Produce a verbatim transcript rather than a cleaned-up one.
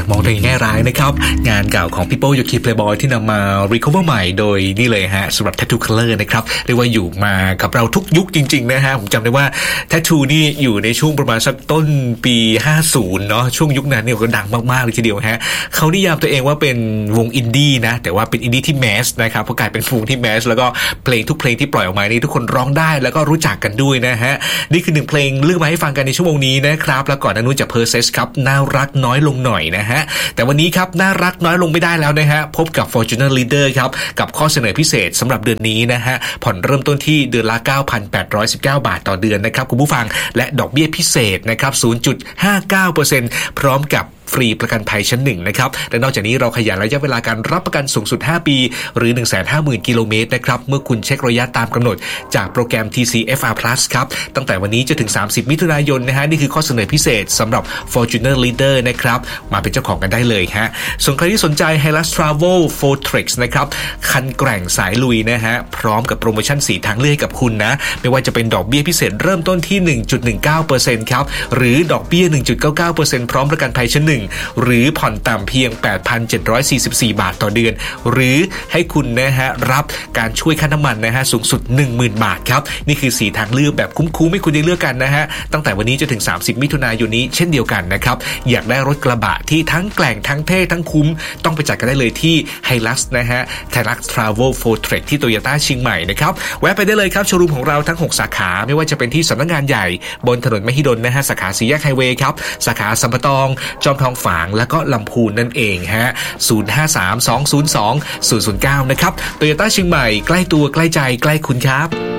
มองตัวเองแง่ร้ายนะครับงานเก่าของพี่โป้ยูคีเพลย์บอยที่นำมา recover ใหม่โดยนี่เลยฮะสำหรับ Tattoo Color นะครับเรียกว่าอยู่มากับเราทุกยุคจริงๆนะฮะผมจำได้ว่า Tattoo นี่อยู่ในช่วงประมาณสักต้นปีห้าสิบเนาะช่วงยุคนั้นเนี่ยก็ดังมากๆเลยทีเดียวฮะเขานิยามตัวเองว่าเป็นวงอินดี้นะแต่ว่าเป็นอินดี้ที่แมสนะครับเพราะกลายเป็นวงที่แมสแล้วก็เพลงทุกเพลงที่ปล่อยออกมานี่ทุกคนร้องได้แล้วก็รู้จักกันด้วยนะฮะนี่คือหนึ่งเพลงเลือกมาให้ฟังกันในชั่วโมงนี้นะครับแล้วก่อนหน้านู้นจาก Perses ครับน่ารักน้อยลงหน่อยนะฮะแต่วันนี้ครับน่ารักน้อยลงไม่ได้แล้วนะฮะพบกับ Fortuner Leader ครับกับข้อเสนอพิเศษสำหรับเดือนนี้นะฮะผ่อนเริ่มต้นที่เดือนละ เก้าพันแปดร้อยสิบเก้า บาทต่อเดือนนะครับคุณผู้ฟังและดอกเบี้ยพิเศษนะครับ ศูนย์จุดห้าเก้าเปอร์เซ็นต์ พร้อมกับฟรีประกันภัยชั้นหนึ่งนะครับและนอกจากนี้เราขยายระยะเวลาการรับประกันสูงสุดห้าปีหรือ หนึ่งแสนห้าหมื่น กิโลเมตรนะครับเมื่อคุณเช็คระยะตามกำหนดจากโปรแกรม ที ซี เอฟ อาร์ Plus ครับตั้งแต่วันนี้จนถึงสามสิบมิถุนายนนะฮะนี่คือข้อเสนอพิเศษสำหรับ Fortuner Leader นะครับมาเป็นเจ้าของกันได้เลยฮะส่วนใครที่สนใจ Hilux Travel Fortrex นะครับคันแกร่งสายลุยนะฮะพร้อมกับโปรโมชั่นสี่ทางเลือกให้กับคุณนะไม่ว่าจะเป็นดอกเบี้ยพิเศษเริ่มต้นที่ หนึ่งจุดหนึ่งเก้าเปอร์เซ็นต์ ครับหรือดอกเบี้ย หนึ่งจุดเก้าเก้าเปอร์เซ็นต์ พร้อมประกันภัยชั้นหนึ่งหรือผ่อนต่ำเพียง แปดพันเจ็ดร้อยสี่สิบสี่ บาทต่อเดือนหรือให้คุณนะฮะรับการช่วยค่าน้ำมันนะฮะสูงสุด หนึ่งหมื่น บาทครับนี่คือสี่ทางเลือกแบบคุ้มๆให้คุณได้เลือกกันนะฮะตั้งแต่วันนี้จนถึงสามสิบมิถุนายนนี้เช่นเดียวกันนะครับอยากได้รถกระบะที่ทั้งแกร่งทั้งเท่ทั้งคุ้มต้องไปจัดกันได้เลยที่ Hilux นะฮะ Hilux Travel Fortrex ที่ Toyota เชียงใหม่นะครับแวะไปได้เลยครับโชว์รูมของเราทั้งหกสาขาไม่ว่าจะเป็นที่สำนักงานใหญ่บนถนนมหิดลนะฮะสาขาสี่แยกไฮเวย์ครับสาขาสัมปตองจอมทองฝางแล้วก็ลำพูนนั่นเองฮะศูนย์ ห้า สาม สอง ศูนย์ สอง ศูนย์ ศูนย์ เก้านะครับ Toyota เชียงใหม่ใกล้ตัวใกล้ใจใกล้คุณครับ